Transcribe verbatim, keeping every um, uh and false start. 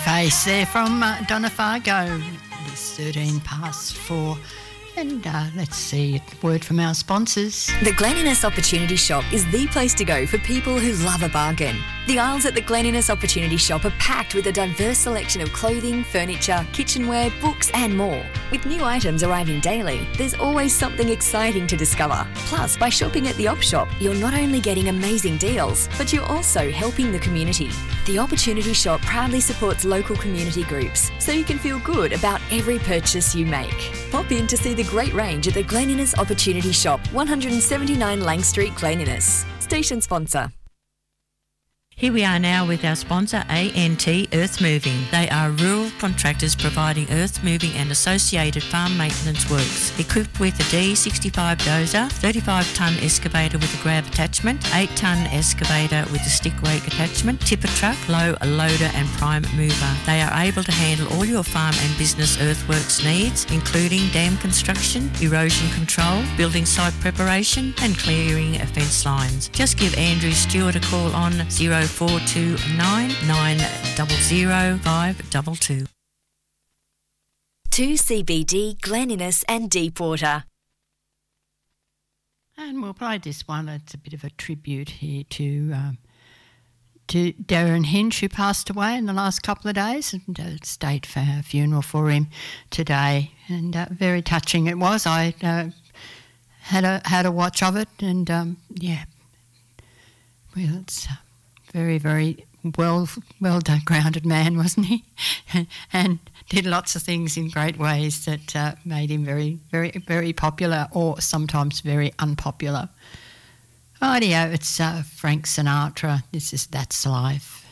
Face there from uh, Donna Fargo. It's thirteen past four. And uh, let's see a word from our sponsors. The Glen Innes Opportunity Shop is the place to go for people who love a bargain. The aisles at the Glen Innes Opportunity Shop are packed with a diverse selection of clothing, furniture, kitchenware, books and more. With new items arriving daily, there's always something exciting to discover. Plus, by shopping at the Op Shop, you're not only getting amazing deals, but you're also helping the community. The Opportunity Shop proudly supports local community groups, so you can feel good about every purchase you make. Pop in to see the great range at the Glen Innes Opportunity Shop, one seventy-nine Lang Street, Glen Innes. Station sponsor. Here we are now with our sponsor, A N T Earth Moving. They are rural contractors providing earth moving and associated farm maintenance works. Equipped with a D sixty-five dozer, thirty-five tonne excavator with a grab attachment, eight tonne excavator with a stick rake attachment, tipper truck, low loader and prime mover. They are able to handle all your farm and business earthworks needs, including dam construction, erosion control, building site preparation and clearing of fence lines. Just give Andrew Stewart a call on zero four two nine nine zero zero five two two. two C B D, Glen Innes and Deepwater. And we'll play this one. It's a bit of a tribute here to um, to Darren Hinch, who passed away in the last couple of days, and uh, state for a funeral for him today. And uh, very touching it was. I uh, had a had a watch of it, and um, yeah, well, it's uh, very, very well, well done, grounded man, wasn't he? And did lots of things in great ways that uh, made him very, very, very popular, or sometimes very unpopular. Rightio, it's uh, Frank Sinatra. This is That's Life.